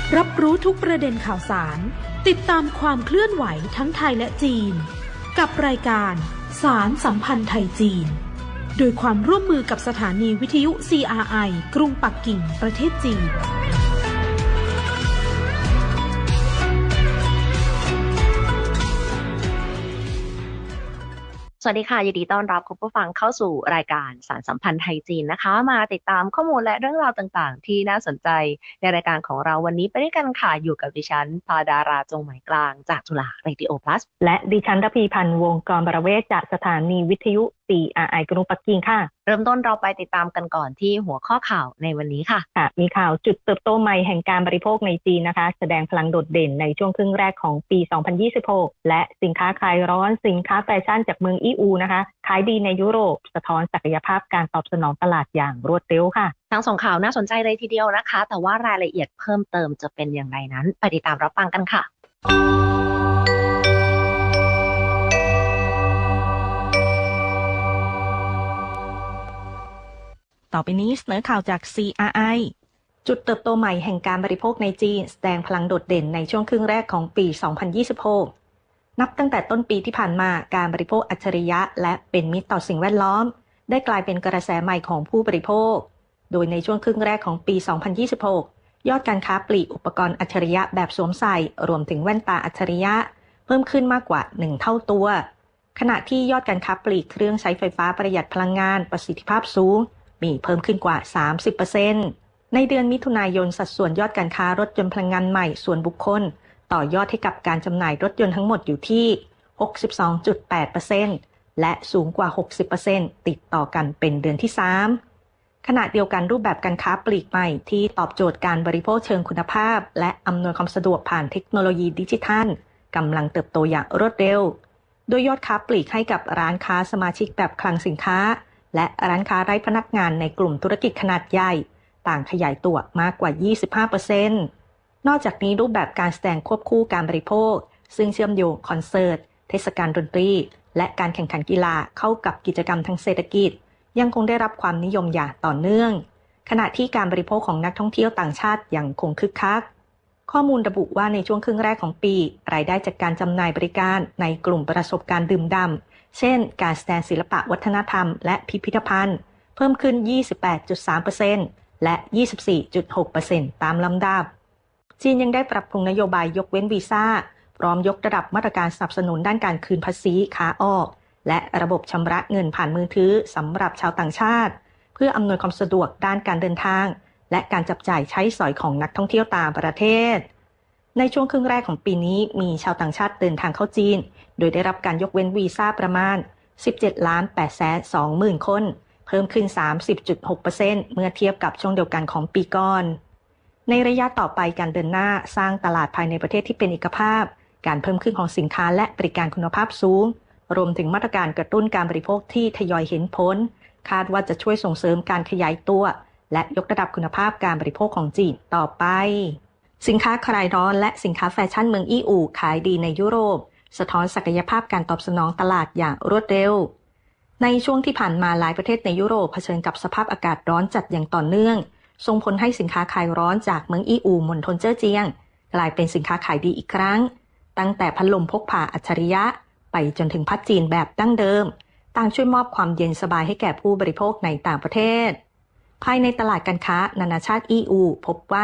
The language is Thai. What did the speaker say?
รับรู้ทุกประเด็นข่าวสารติดตามความเคลื่อนไหวทั้งไทยและจีนกับรายการสารสัมพันธ์ไทยจีนโดยความร่วมมือกับสถานีวิทยุ CRI กรุงปักกิ่งประเทศจีนสวัสดีค่ะยินดีต้อนรับคุณผู้ฟังเข้าสู่รายการสารสัมพันธ์ไทยจีนนะคะมาติดตามข้อมูลและเรื่องราวต่างๆที่น่าสนใจในรายการของเราวันนี้ไปด้วยกันค่ะอยู่กับดิฉันพาดาราจงหมายกลางจากจุฬาเรดิโอ Plus และดิฉันระพีพันธ์วงกรบรเวศจากสถานีวิทยุ CRI กรุงปักกิ่งค่ะเริ่มต้นเราไปติดตามกันก่อนที่หัวข้อข่าวในวันนี้ค่ะมีข่าวจุดเติบโตใหม่แห่งการบริโภคในจีนนะคะแสดงพลังโดดเด่นในช่วงครึ่งแรกของปี 2026 และสินค้าคลายร้อนสินค้าแฟชั่นจากเมืองEUนะคะขายดีในยุโรปสะท้อนศักยภาพการตอบสนองตลาดอย่างรวดเร็วค่ะทั้งสองข่าวน่าสนใจเลยทีเดียวนะคะแต่ว่ารายละเอียดเพิ่มเติมจะเป็นอย่างไรนั้นไปติดตามรับฟังกันค่ะต่อไปนี้เสนอข่าวจาก CRI จุดเติบโตใหม่แห่งการบริโภคในจีนแสดงพลังโดดเด่นในช่วงครึ่งแรกของปี 2026 นับตั้งแต่ต้นปีที่ผ่านมาการบริโภคอัจฉริยะและเป็นมิตรต่อสิ่งแวดล้อมได้กลายเป็นกระแสใหม่ของผู้บริโภคโดยในช่วงครึ่งแรกของปี 2026 ยอดการค้าปลีกอุปกรณ์อัจฉริยะแบบสวมใส่รวมถึงแว่นตาอัจฉริยะเพิ่มขึ้นมากกว่า1เท่าตัวขณะที่ยอดการค้าปลีกเครื่องใช้ไฟฟ้าประหยัดพลังงานประสิทธิภาพสูงมีเพิ่มขึ้นกว่า 30% ในเดือนมิถุนายนสัดส่วนยอดการค้ารถยนต์พลังงานใหม่ส่วนบุคคลต่อยอดให้กับการจำหน่ายรถยนต์ทั้งหมดอยู่ที่ 62.8% และสูงกว่า 60% ติดต่อกันเป็นเดือนที่ 3 ขณะเดียวกันรูปแบบการค้าปลีกใหม่ที่ตอบโจทย์การบริโภคเชิงคุณภาพและอำนวยความสะดวกผ่านเทคโนโลยีดิจิทัลกำลังเติบโตอย่างรวดเร็วโดยยอดค้าปลีกให้กับร้านค้าสมาชิกแบบคลังสินค้าและร้านค้าไร้พนักงานในกลุ่มธุรกิจขนาดใหญ่ต่างขยายตัวมากกว่า 25% นอกจากนี้รูปแบบการแสดงควบคู่การบริโภคซึ่งเชื่อมโยงคอนเสิร์ตเทศกาลดนตรีและการแข่งขันกีฬาเข้ากับกิจกรรมทางเศรษฐกิจยังคงได้รับความนิยมอย่างต่อเนื่องขณะที่การบริโภคของนักท่องเที่ยวต่างชาติยังคงคึกคักข้อมูลระบุว่าในช่วงครึ่งแรกของปีรายได้จากการจำหน่ายบริการในกลุ่มประสบการณ์ดื่มด่ำเช่นการแสดงศิลปะวัฒนธรรมและพิพิธภัณฑ์เพิ่มขึ้น 28.3% และ 24.6% ตามลำดับจีนยังได้ปรับปรุงนโยบายยกเว้นวีซ่าพร้อมยกระดับมาตรการสนับสนุนด้านการคืนภาษีขาออกและระบบชำระเงินผ่านมือถือสำหรับชาวต่างชาติเพื่ออำนวยความสะดวกด้านการเดินทางและการจับจ่ายใช้สอยของนักท่องเที่ยวต่างประเทศในช่วงครึ่งแรกของปีนี้มีชาวต่างชาติเดินทางเข้าจีนโดยได้รับการยกเว้นวีซ่าประมาณ 17,820,000 คนเพิ่มขึ้น 30.6% เมื่อเทียบกับช่วงเดียวกันของปีก่อนในระยะต่อไปการเดินหน้าสร้างตลาดภายในประเทศที่เป็นเอกภาพการเพิ่มขึ้นของสินค้าและบริการคุณภาพสูงรวมถึงมาตรการกระตุ้นการบริโภคที่ทยอยเห็นผลคาดว่าจะช่วยส่งเสริมการขยายตัวและยกระดับคุณภาพการบริโภคของจีนต่อไปสินค้าคลายร้อนและสินค้าแฟชั่นเมืองEUขายดีในยุโรปสะท้อนศักยภาพการตอบสนองตลาดอย่างรวดเร็วในช่วงที่ผ่านมาหลายประเทศในยุโรปเผชิญกับสภาพอากาศร้อนจัดอย่างต่อเนื่องส่งผลให้สินค้าคลายร้อนจากเมืองEUมณฑลเจ้อเจียงกลายเป็นสินค้าขายดีอีกครั้งตั้งแต่พัดลมพกพาอัจฉริยะไปจนถึงพัดจีนแบบดั้งเดิมต่างช่วยมอบความเย็นสบายให้แก่ผู้บริโภคในต่างประเทศภายในตลาดการค้านานาชาติ EU พบว่า